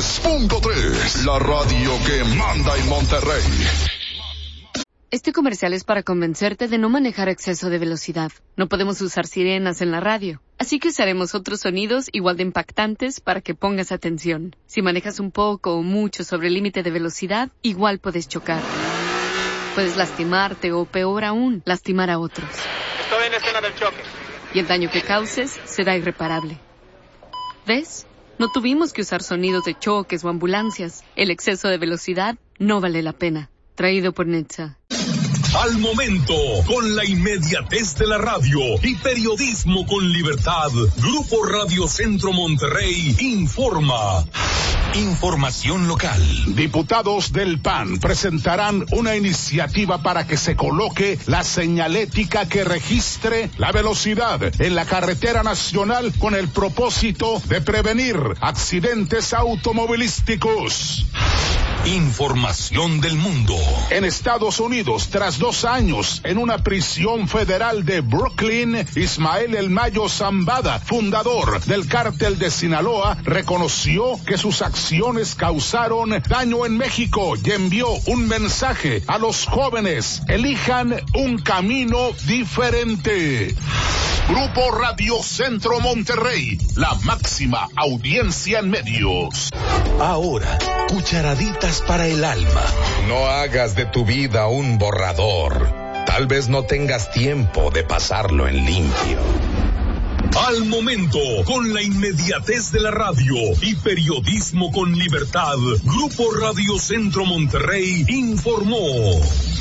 93.3, la radio que manda en Monterrey. Este comercial es para convencerte de no manejar a exceso de velocidad. No podemos usar sirenas en la radio, así que usaremos otros sonidos igual de impactantes para que pongas atención. Si manejas un poco o mucho sobre el límite de velocidad, igual puedes chocar. Puedes lastimarte o, peor aún, lastimar a otros. Estoy en escena del choque. Y el daño que causes será irreparable. ¿Ves? No tuvimos que usar sonidos de choques o ambulancias. El exceso de velocidad no vale la pena. Traído por Netza. Al momento, con la inmediatez de la radio y periodismo con libertad, Grupo Radio Centro Monterrey informa. Información local. Diputados del PAN presentarán una iniciativa para que se coloque la señalética que registre la velocidad en la carretera nacional con el propósito de prevenir accidentes automovilísticos. Información del mundo. En Estados Unidos, tras 2 años en una prisión federal de Brooklyn, Ismael El Mayo Zambada, fundador del cártel de Sinaloa, reconoció que sus acciones causaron daño en México y envió un mensaje a los jóvenes: elijan un camino diferente. Grupo Radio Centro Monterrey, la máxima audiencia en medios. Ahora, cucharaditas para el alma. No hagas de tu vida un borrador. Tal vez no tengas tiempo de pasarlo en limpio. Al momento, con la inmediatez de la radio y periodismo con libertad, Grupo Radio Centro Monterrey informó.